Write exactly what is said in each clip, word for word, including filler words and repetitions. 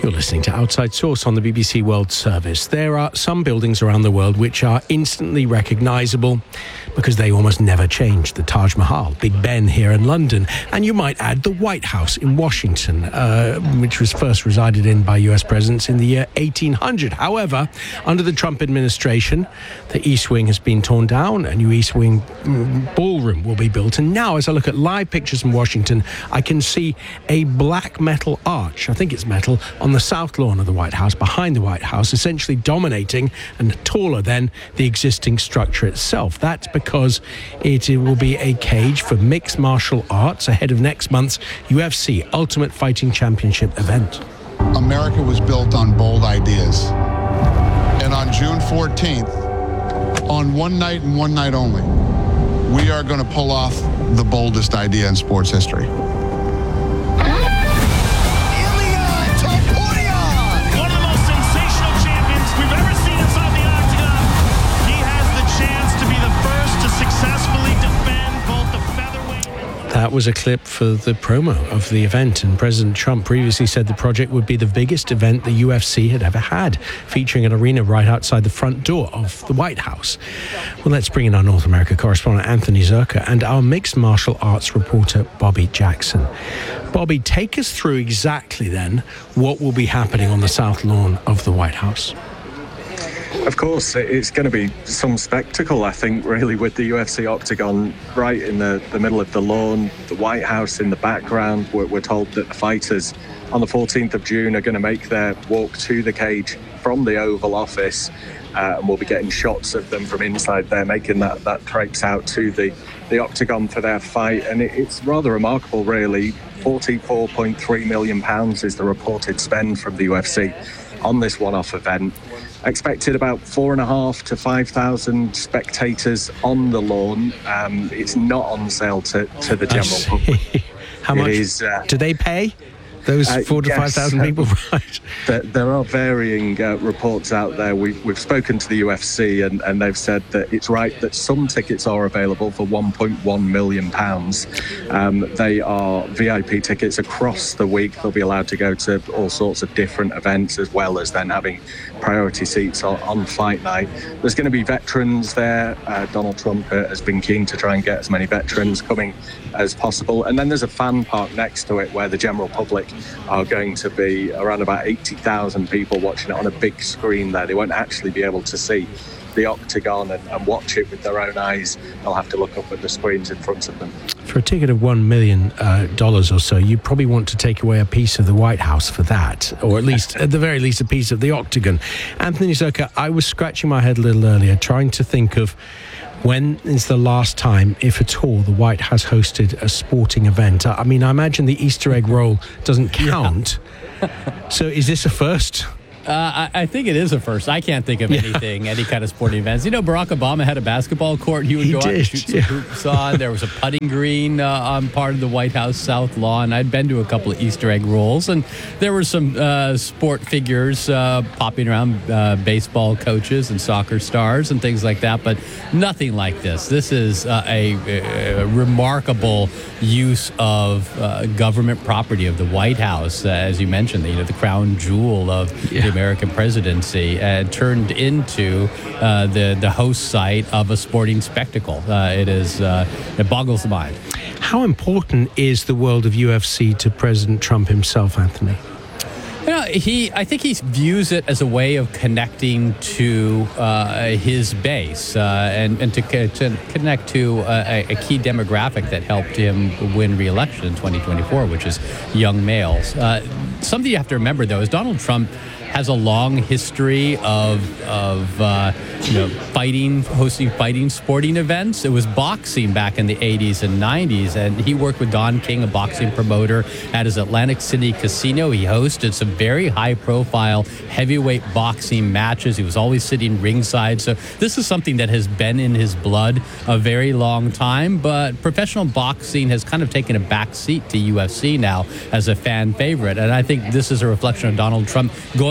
You're listening to Outside Source on the B B C World Service. There are some buildings around the world which are instantly recognisable because they almost never change. The Taj Mahal, Big Ben here in London, and you might add the White House in Washington, uh, which was first resided in by U S presidents in the year eighteen hundred. However, under the Trump administration, the East Wing has been torn down. A new East Wing ballroom will be built. And now, as I look at live pictures from Washington, I can see a black metal arch, I think it's metal, on the south lawn of the White House, behind the White House, essentially dominating and taller than the existing structure itself. That's because it will be a cage for mixed martial arts ahead of next month's U F C Ultimate Fighting Championship event. America was built on bold ideas. And on June fourteenth, on one night and one night only, we are going to pull off the boldest idea in sports history. That was a clip for the promo of the event, and President Trump previously said the project would be the biggest event the U F C had ever had, featuring an arena right outside the front door of the White House. Well, let's bring in our North America correspondent Anthony Zurcher and our mixed martial arts reporter Bobby Jackson. Bobby, take us through exactly then what will be happening on the south lawn of the White House. Of course, it's going to be some spectacle, I think, really, with the U F C Octagon right in the, the middle of the lawn, the White House in the background. We're, we're told that the fighters on the fourteenth of June are going to make their walk to the cage from the Oval Office, uh, and we'll be getting shots of them from inside there, making that, that traipse out to the, the Octagon for their fight. And it, it's rather remarkable, really. forty-four point three million pounds is the reported spend from the U F C on this one-off event. Expected about four and a half to five thousand spectators on the lawn. Um, it's not on sale to, to the general public. How much is, uh, do they pay? Those uh, four to yes, five thousand people, right? There, there are varying uh, reports out there. We've, we've spoken to the U F C, and, and they've said that it's right that some tickets are available for one point one million pounds. Um, they are V I P tickets across the week. They'll be allowed to go to all sorts of different events, as well as then having priority seats on, on fight night. There's going to be veterans there. Uh, Donald Trump uh, has been keen to try and get as many veterans coming as possible. And then there's a fan park next to it where the general public are going to be around about eighty thousand people watching it on a big screen there. They won't actually be able to see the Octagon and, and watch it with their own eyes. They'll have to look up at the screens in front of them. For a ticket of one million dollars uh, or so, you probably want to take away a piece of the White House for that, or at least, at the very least, a piece of the Octagon. Anthony Zurcher, I was scratching my head a little earlier, trying to think of when is the last time, if at all, the White House hosted a sporting event. I mean, I imagine the Easter egg roll doesn't count. Yeah. So is this a first? Uh, I, I think it is a first. I can't think of yeah. anything, any kind of sporting events. You know, Barack Obama had a basketball court he would he go did, out and shoot some yeah. hoops on. There was a putting green uh, on part of the White House South Lawn. I'd been to a couple of Easter egg rolls, and there were some uh, sport figures uh, popping around, uh, baseball coaches and soccer stars and things like that, but nothing like this. This is uh, a, a remarkable use of uh, government property of the White House, uh, as you mentioned, you know, the crown jewel of yeah. the American presidency, uh, turned into uh, the the host site of a sporting spectacle. Uh, it is uh, it boggles the mind. How important is the world of U F C to President Trump himself, Anthony? You know, he, I think he views it as a way of connecting to uh, his base uh, and, and to, to connect to a, a key demographic that helped him win re-election in twenty twenty-four, which is young males. Uh, something you have to remember, though, is Donald Trump has a long history of of uh, you know fighting, hosting fighting sporting events. It was boxing back in the eighties and nineties, and he worked with Don King, a boxing promoter, at his Atlantic City casino. He hosted some very high-profile heavyweight boxing matches. He was always sitting ringside. So this is something that has been in his blood a very long time. But professional boxing has kind of taken a back seat to U F C now as a fan favorite, and I think this is a reflection of Donald Trump going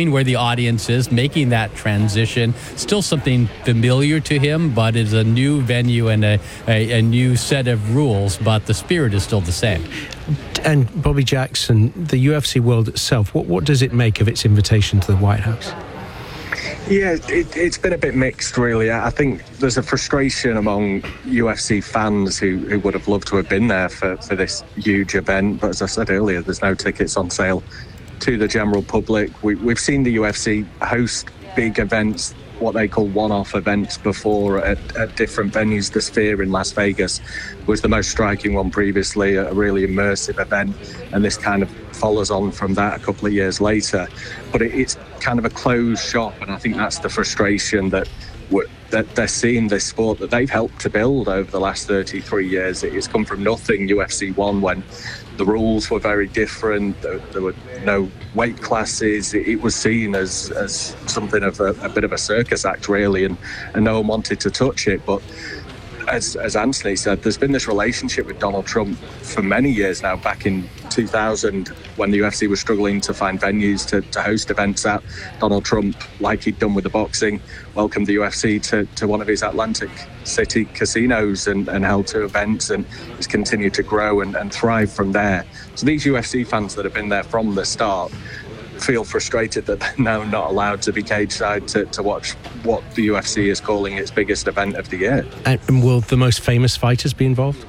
knowing where the audience is, making that transition. Still something familiar to him, but it's a new venue and a, a, a new set of rules, but the spirit is still the same. And Bobby Jackson, the U F C world itself, what, what does it make of its invitation to the White House? Yeah, it, it's been a bit mixed, really. I think there's a frustration among U F C fans who, who would have loved to have been there for, for this huge event. But as I said earlier, there's no tickets on sale to the general public. We, we've seen the U F C host big events, what they call one-off events before at, at different venues. The Sphere in Las Vegas was the most striking one previously, a really immersive event, and this kind of follows on from that a couple of years later. But it, it's kind of a closed shop, and I think that's the frustration that we're, that they're seeing this sport that they've helped to build over the last thirty-three years. It's come from nothing, U F C one, when the rules were very different. There, there were no weight classes. It, it was seen as, as something of a, a bit of a circus act, really, and, and no one wanted to touch it. But as, as Anthony said, there's been this relationship with Donald Trump for many years now. Back in two thousand, when the U F C was struggling to find venues to, to host events at, Donald Trump, like he'd done with the boxing, welcomed the U F C to, to one of his Atlantic City casinos and, and held two events, and has continued to grow and, and thrive from there. So these U F C fans that have been there from the start feel frustrated that they're now not allowed to be cage side to, to watch what the U F C is calling its biggest event of the year. And will the most famous fighters be involved?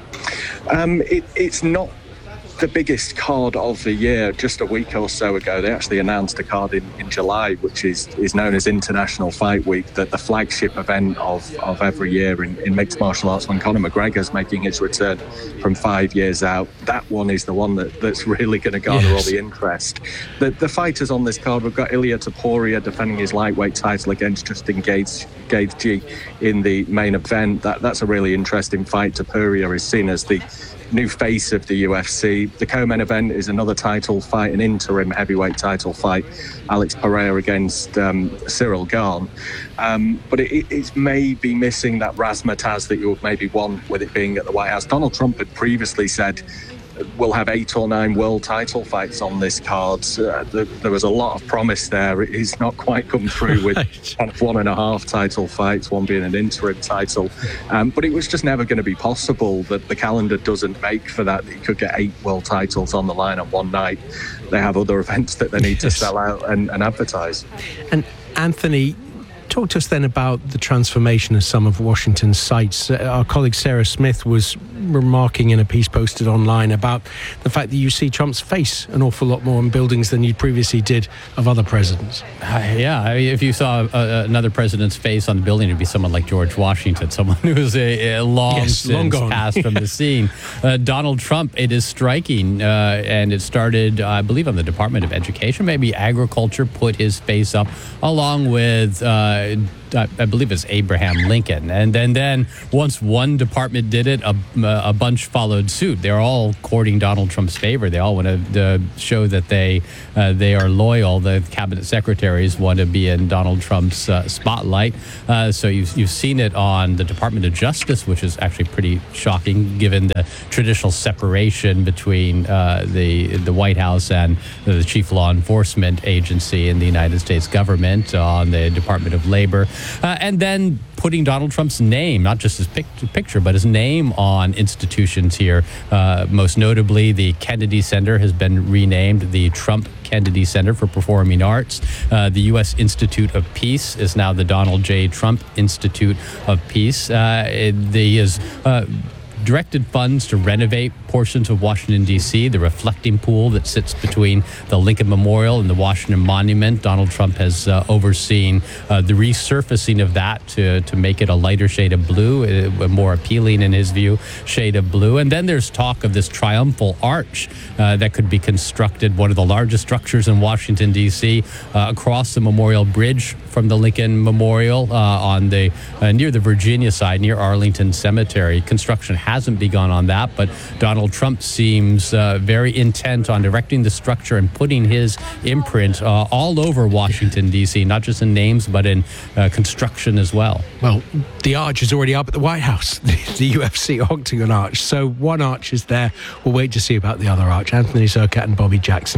Um, it, it's not the biggest card of the year. Just a week or so ago, they actually announced a card in, in July, which is, is known as International Fight Week, that the flagship event of, of every year in, in mixed martial arts, when Conor McGregor's making his return from five years out. That one is the one that, that's really going to garner yes. all the interest. The, the fighters on this card, we've got Ilia Topuria defending his lightweight title against Justin Gaethje, Gaethje in the main event. That, that's a really interesting fight. Topuria is seen as the new face of the U F C. The co-main event is another title fight, an interim heavyweight title fight, Alex Pereira against um, Cyril Gane. Um, but it, it may be missing that razzmatazz that you would maybe want with it being at the White House. Donald Trump had previously said we'll have eight or nine world title fights on this card. Uh, there, there was a lot of promise there. It's not quite come through with right. kind of one and a half title fights, one being an interim title. Um, but it was just never going to be possible. That the calendar doesn't make for that. You could get eight world titles on the line on one night. They have other events that they need yes. to sell out and, and advertise. And Anthony, talk to us then about the transformation of some of Washington's sites. Uh, our colleague Sarah Smith was remarking in a piece posted online about the fact that you see Trump's face an awful lot more in buildings than you previously did of other presidents. Uh, yeah, I mean, if you saw uh, another president's face on the building, it'd be someone like George Washington, someone who was a, a long yes, since long gone. passed from the scene. Uh, Donald Trump, it is striking, uh, and it started, uh, I believe, on the Department of Education. Maybe Agriculture put his face up, along with Uh, I believe it's Abraham Lincoln. And then, then once one department did it, a, a bunch followed suit. They're all courting Donald Trump's favor. They all want to uh, show that they uh, they are loyal. The cabinet secretaries want to be in Donald Trump's uh, spotlight. Uh, so you've, you've seen it on the Department of Justice, which is actually pretty shocking given the traditional separation between uh, the, the White House and the chief law enforcement agency in the United States government, uh, on the Department of Labor. Uh, and then putting Donald Trump's name, not just his pic- picture, but his name on institutions here. Uh, most notably, the Kennedy Center has been renamed the Trump Kennedy Center for Performing Arts. Uh, the U S Institute of Peace is now the Donald J. Trump Institute of Peace. Uh, it, the, is, uh, directed funds to renovate portions of Washington, D C, the reflecting pool that sits between the Lincoln Memorial and the Washington Monument. Donald Trump has uh, overseen uh, the resurfacing of that to, to make it a lighter shade of blue, a more appealing, in his view, shade of blue. And then there's talk of this triumphal arch uh, that could be constructed, one of the largest structures in Washington, D C, uh, across the Memorial Bridge from the Lincoln Memorial uh, on the uh, near the Virginia side, near Arlington Cemetery. Construction hasn't begun on that, but Donald Trump seems uh, very intent on directing the structure and putting his imprint uh, all over Washington, D C, not just in names, but in uh, construction as well. Well, the arch is already up at the White House, the, the U F C Octagon Arch. So one arch is there. We'll wait to see about the other arch. Anthony Zerkat and Bobby Jackson,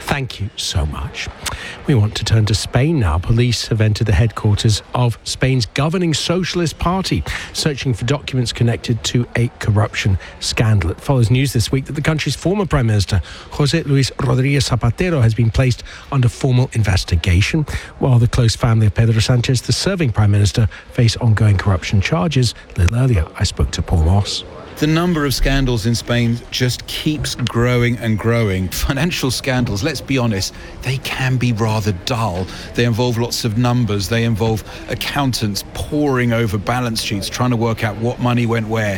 Thank you so much. We want to turn to Spain now. Police have entered the headquarters of Spain's governing Socialist Party, searching for documents connected to a corruption scandal. It follows news this week that the country's former Prime Minister, José Luis Rodríguez Zapatero, has been placed under formal investigation, while the close family of Pedro Sánchez, the serving Prime Minister, face ongoing corruption charges. A little earlier, I spoke to Paul Moss. The number of scandals in Spain just keeps growing and growing. Financial scandals, let's be honest, they can be rather dull. They involve lots of numbers. They involve accountants poring over balance sheets, trying to work out what money went where.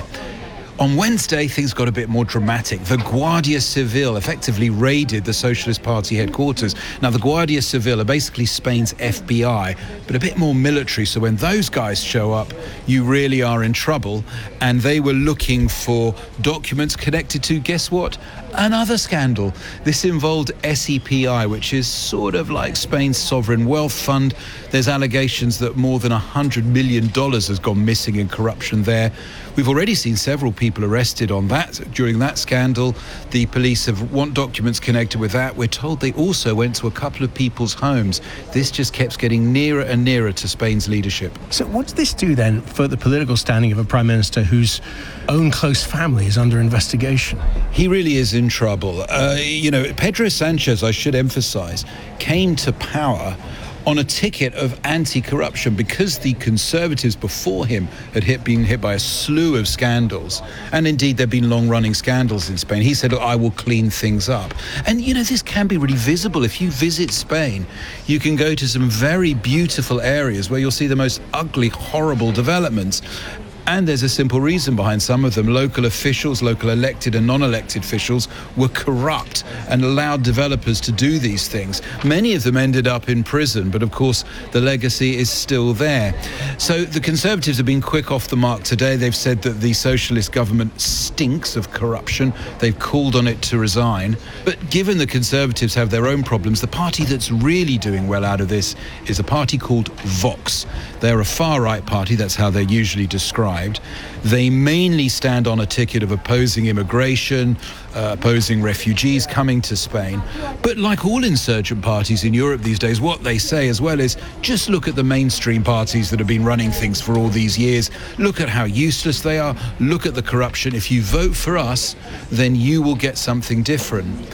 On Wednesday, things got a bit more dramatic. The Guardia Civil effectively raided the Socialist Party headquarters. Now, the Guardia Civil are basically Spain's F B I, but a bit more military. So when those guys show up, you really are in trouble. And they were looking for documents connected to, guess what? Another scandal. This involved S E P I, which is sort of like Spain's sovereign wealth fund. There's allegations that more than one hundred million dollars has gone missing in corruption there. We've already seen several people arrested on that during that scandal. The police have want documents connected with that. We're told they also went to a couple of people's homes. This just kept getting nearer and nearer to Spain's leadership. So what does this do then for the political standing of a Prime Minister whose own close family is under investigation? He really is in trouble. Uh, you know, Pedro Sánchez, I should emphasize, came to power on a ticket of anti-corruption because the Conservatives before him had hit, been hit by a slew of scandals. And indeed, there have been long-running scandals in Spain. He said, look, I will clean things up. And, you know, this can be really visible. If you visit Spain, you can go to some very beautiful areas where you'll see the most ugly, horrible developments. And there's a simple reason behind some of them. Local officials, local elected and non-elected officials, were corrupt and allowed developers to do these things. Many of them ended up in prison, but of course the legacy is still there. So the Conservatives have been quick off the mark today. They've said that the socialist government stinks of corruption. They've called on it to resign. But given the Conservatives have their own problems, the party that's really doing well out of this is a party called Vox. They're a far-right party, that's how they're usually described. They mainly stand on a ticket of opposing immigration, uh, opposing refugees coming to Spain. But like all insurgent parties in Europe these days, what they say as well is just look at the mainstream parties that have been running things for all these years. Look at how useless they are. Look at the corruption. If you vote for us, then you will get something different.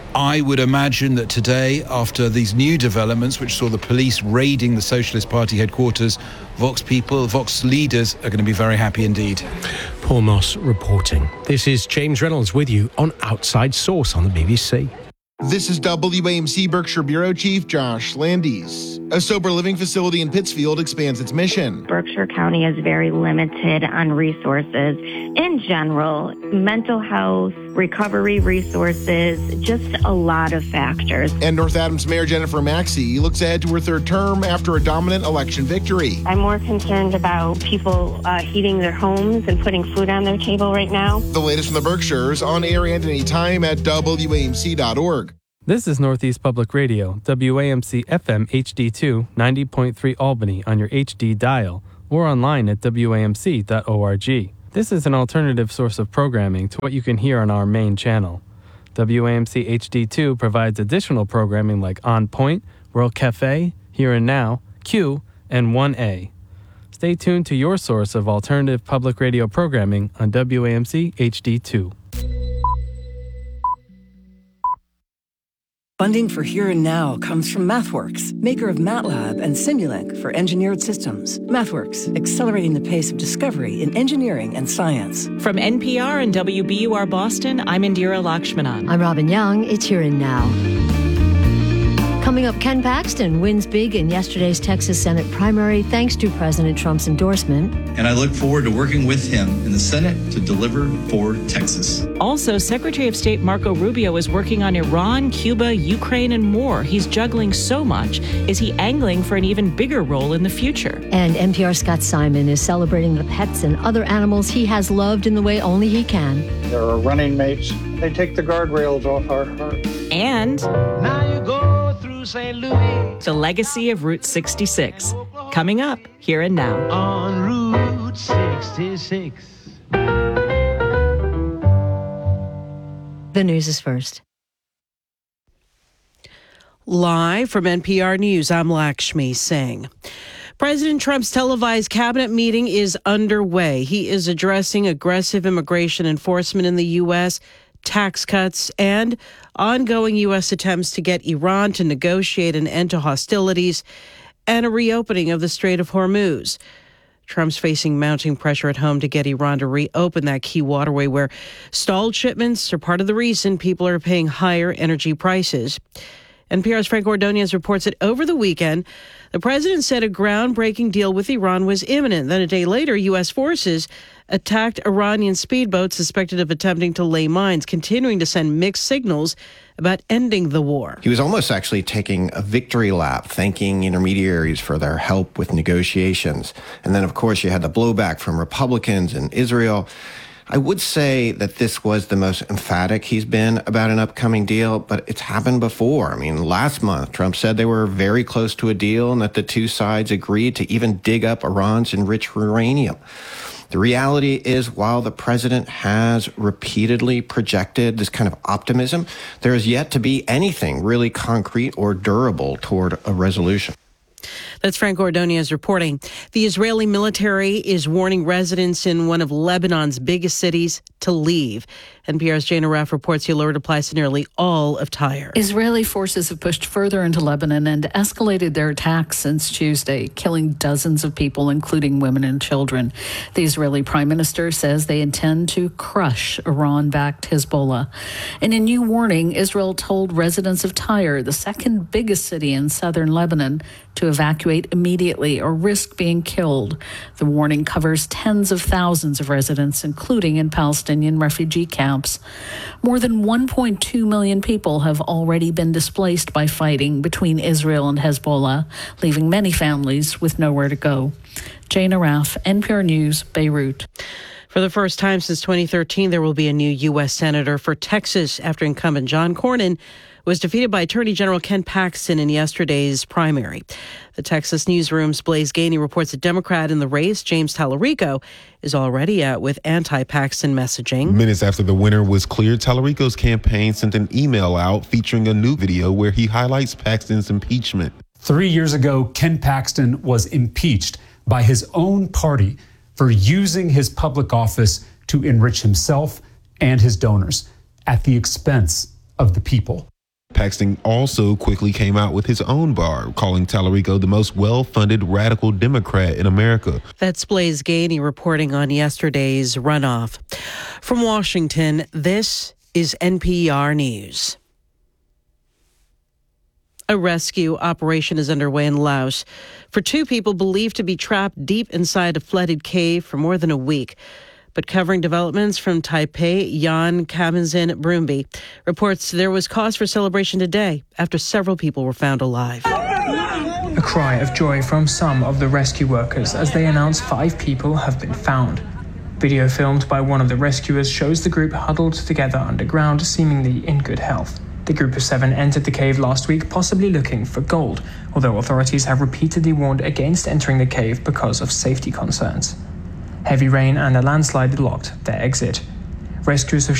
I would imagine that today, after these new developments, which saw the police raiding the Socialist Party headquarters, Vox people, Vox leaders are going to be very happy indeed. Paul Moss reporting. This is James Reynolds with you on Outside Source on the B B C. This is W A M C Berkshire Bureau Chief Josh Landis. A sober living facility in Pittsfield expands its mission. Berkshire County is very limited on resources in general, mental health, recovery resources, just a lot of factors. And North Adams Mayor Jennifer Maxey looks ahead to her third term after a dominant election victory. I'm more concerned about people uh, heating their homes and putting food on their table right now. The latest from the Berkshires on air and anytime at W A M C dot org. This is Northeast Public Radio, W A M C F M H D two, ninety point three Albany on your H D dial, or online at W A M C dot org. This is an alternative source of programming to what you can hear on our main channel. W A M C H D two provides additional programming like On Point, World Cafe, Here and Now, Q, and one A. Stay tuned to your source of alternative public radio programming on W A M C H D two. Funding for Here and Now comes from MathWorks, maker of MATLAB and Simulink for engineered systems. MathWorks, accelerating the pace of discovery in engineering and science. From N P R and W B U R Boston, I'm Indira Lakshmanan. I'm Robin Young. It's Here and Now. Coming up, Ken Paxton wins big in yesterday's Texas Senate primary thanks to President Trump's endorsement. And I look forward to working with him in the Senate to deliver for Texas. Also, Secretary of State Marco Rubio is working on Iran, Cuba, Ukraine, and more. He's juggling so much. Is he angling for an even bigger role in the future? And N P R's Scott Simon is celebrating the pets and other animals he has loved in the way only he can. There are running mates. They take the guardrails off our heart. And now you go through Saint Louis. The legacy of Route sixty-six. Coming up, Here and Now. On Route sixty-six. The news is first. Live from N P R News, I'm Lakshmi Singh. President Trump's televised cabinet meeting is underway. He is addressing aggressive immigration enforcement in the U S, tax cuts, and ongoing U S attempts to get Iran to negotiate an end to hostilities and a reopening of the Strait of Hormuz. Trump's facing mounting pressure at home to get Iran to reopen that key waterway where stalled shipments are part of the reason people are paying higher energy prices. N P R's Frank Ordonez reports that over the weekend, the president said a groundbreaking deal with Iran was imminent. Then a day later, U S forces attacked Iranian speedboats suspected of attempting to lay mines, continuing to send mixed signals about ending the war. He was almost actually taking a victory lap, thanking intermediaries for their help with negotiations. And then, of course, you had the blowback from Republicans in Israel. I would say that this was the most emphatic he's been about an upcoming deal, but it's happened before. I mean, last month, Trump said they were very close to a deal and that the two sides agreed to even dig up Iran's enriched uranium. The reality is, while the president has repeatedly projected this kind of optimism, there is yet to be anything really concrete or durable toward a resolution. That's Frank Ordonez reporting. The Israeli military is warning residents in one of Lebanon's biggest cities to leave. N P R's Jane Araf reports the alert applies to nearly all of Tyre. Israeli forces have pushed further into Lebanon and escalated their attacks since Tuesday, killing dozens of people, including women and children. The Israeli prime minister says they intend to crush Iran-backed Hezbollah. In a new warning, Israel told residents of Tyre, the second biggest city in southern Lebanon, to evacuate immediately or risk being killed. The warning covers tens of thousands of residents, including in Palestinian refugee camps. More than one point two million people have already been displaced by fighting between Israel and Hezbollah, leaving many families with nowhere to go. Jane Araf, N P R News, Beirut. For the first time since twenty thirteen, there will be a new U S senator for Texas after incumbent John Cornyn was defeated by Attorney General Ken Paxton in yesterday's primary. The Texas Newsroom's Blaise Gainey reports a Democrat in the race, James Tallarico, is already out with anti-Paxton messaging. Minutes after the winner was cleared, Tallarico's campaign sent an email out featuring a new video where he highlights Paxton's impeachment. Three years ago, Ken Paxton was impeached by his own party for using his public office to enrich himself and his donors at the expense of the people. Paxton also quickly came out with his own bar, calling Tallarico the most well-funded radical Democrat in America. That's Blaise Gainey reporting on yesterday's runoff. From Washington, this is N P R News. A rescue operation is underway in Laos for two people believed to be trapped deep inside a flooded cave for more than a week. But covering developments from Taipei, Jan Kamazin Brumby reports there was cause for celebration today after several people were found alive. A cry of joy from some of the rescue workers as they announce five people have been found. Video filmed by one of the rescuers shows the group huddled together underground, seemingly in good health. The group of seven entered the cave last week, possibly looking for gold, although authorities have repeatedly warned against entering the cave because of safety concerns. Heavy rain and a landslide blocked their exit. Rescuers have